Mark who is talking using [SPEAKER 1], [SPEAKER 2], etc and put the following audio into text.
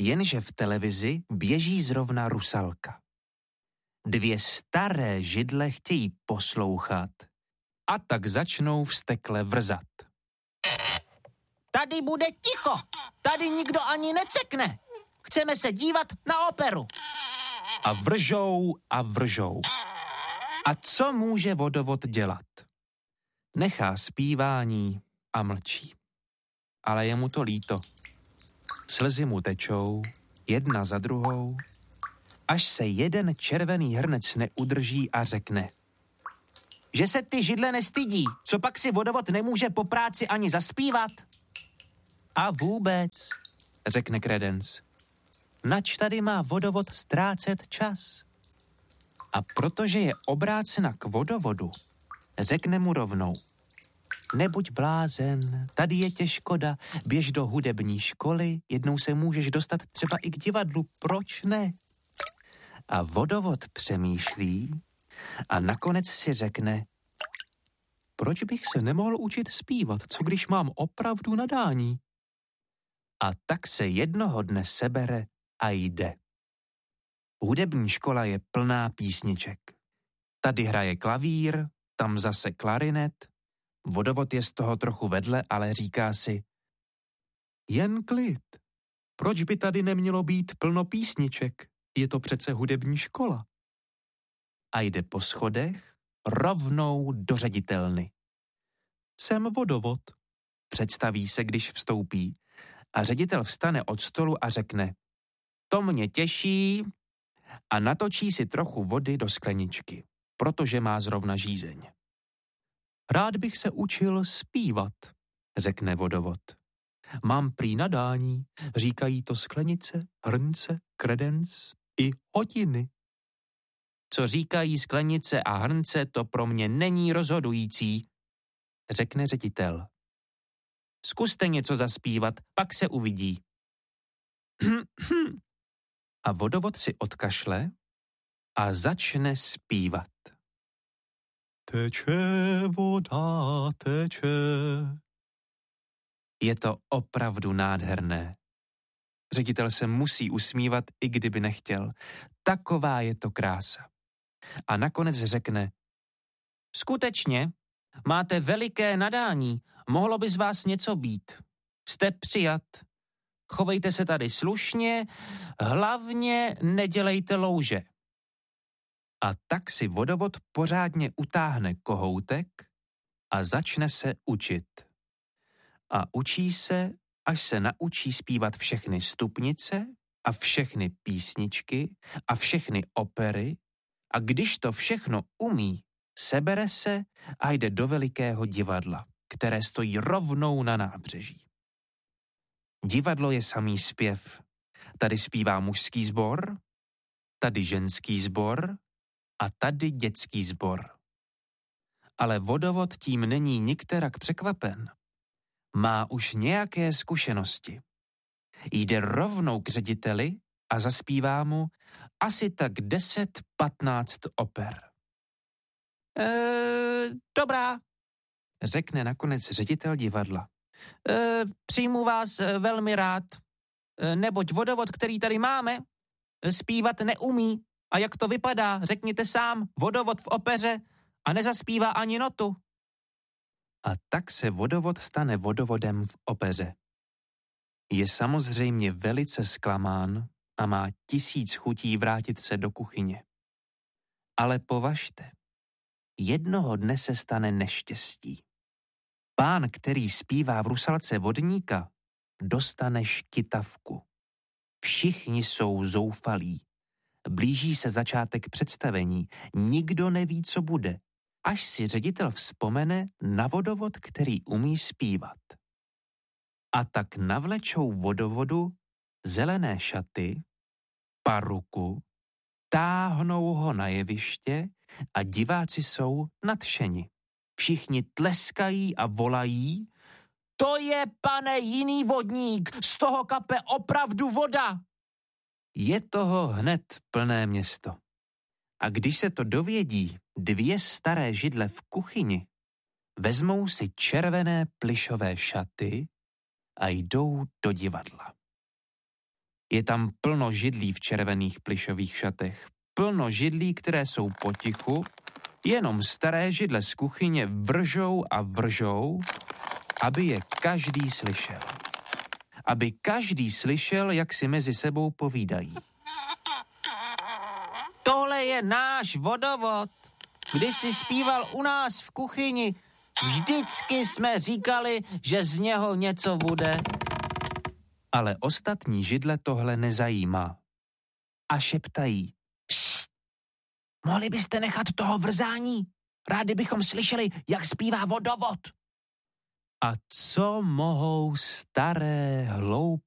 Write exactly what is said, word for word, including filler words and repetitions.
[SPEAKER 1] Jenže v televizi běží zrovna Rusalka. Dvě staré židle chtějí poslouchat a tak začnou vztekle vrzat.
[SPEAKER 2] Tady bude ticho, tady nikdo ani necekne. Chceme se dívat na operu.
[SPEAKER 1] A vržou a vržou. A co může vodovod dělat? Nechá zpívání a mlčí. Ale je mu to líto. Slzy mu tečou, jedna za druhou, až se jeden červený hrnec neudrží a řekne:
[SPEAKER 2] Že se ty židle nestydí, co pak si vodovod nemůže po práci ani zaspívat?
[SPEAKER 1] A vůbec, řekne Credence, nač tady má vodovod ztrácet čas? A protože je obrácena k vodovodu, řekne mu rovnou: Nebuď blázen, tady je tě škoda, běž do hudební školy, jednou se můžeš dostat třeba i k divadlu, proč ne? A vodovod přemýšlí a nakonec si řekne: Proč bych se nemohl učit zpívat, co když mám opravdu nadání? A tak se jednoho dne sebere a jde. Hudební škola je plná písniček. Tady hraje klavír, tam zase klarinet. Vodovod je z toho trochu vedle, ale říká si: Jen klid. Proč by tady nemělo být plno písniček? Je to přece hudební škola. A jde po schodech rovnou do ředitelny. Jsem vodovod, představí se, když vstoupí, a ředitel vstane od stolu a řekne: To mě těší, a natočí si trochu vody do skleničky, protože má zrovna žízeň. Rád bych se učil zpívat, řekne vodovod. Mám prý nadání, říkají to sklenice, hrnce, Credence i hodiny. Co říkají sklenice a hrnce, to pro mě není rozhodující, řekne ředitel. Zkuste něco zaspívat, pak se uvidí. A vodovod si odkašle a začne zpívat. Teče voda, teče. Je to opravdu nádherné. Ředitel se musí usmívat, i kdyby nechtěl. Taková je to krása. A nakonec řekne: Skutečně, máte veliké nadání, mohlo by z vás něco být. Jste přijat. Chovejte se tady slušně, hlavně nedělejte louže. A tak si vodovod pořádně utáhne kohoutek a začne se učit. A učí se, až se naučí zpívat všechny stupnice a všechny písničky a všechny opery, a když to všechno umí, sebere se a jde do velikého divadla, které stojí rovnou na nábřeží. Divadlo je samý zpěv. Tady zpívá mužský sbor, tady ženský sbor a tady dětský sbor. Ale vodovod tím není nikterak překvapen. Má už nějaké zkušenosti. Jde rovnou k řediteli a zaspívá mu asi tak deset patnáct oper. E, dobrá, řekne nakonec ředitel divadla. E, přijmu vás velmi rád, e, neboť vodovod, který tady máme, zpívat neumí. A jak to vypadá, řekněte sám, vodovod v opeře a nezaspívá ani notu. A tak se vodovod stane vodovodem v opeře. Je samozřejmě velice zklamán a má tisíc chutí vrátit se do kuchyně. Ale považte, jednoho dne se stane neštěstí. Pán, který zpívá v Rusalce vodníka, dostane škytavku. Všichni jsou zoufalí. Blíží se začátek představení, nikdo neví, co bude, až si ředitel vzpomene na vodovod, který umí zpívat. A tak navlečou vodovodu zelené šaty, paruku, táhnou ho na jeviště a diváci jsou nadšeni. Všichni tleskají a volají: To je, pane, jiný vodník, z toho kape opravdu voda! Je toho hned plné město. A když se to dovědí dvě staré židle v kuchyni, vezmou si červené plyšové šaty a jdou do divadla. Je tam plno židlí v červených plyšových šatech. Plno židlí, které jsou potichu, jenom staré židle z kuchyně vržou a vržou, aby je každý slyšel. Aby každý slyšel, jak si mezi sebou povídají.
[SPEAKER 2] Tohle je náš vodovod. Když jsi zpíval u nás v kuchyni, vždycky jsme říkali, že z něho něco bude.
[SPEAKER 1] Ale ostatní židle tohle nezajímá. A šeptají.
[SPEAKER 2] Pšt, mohli byste nechat toho vrzání? Rádi bychom slyšeli, jak zpívá vodovod.
[SPEAKER 1] A co mohou staré, hloupé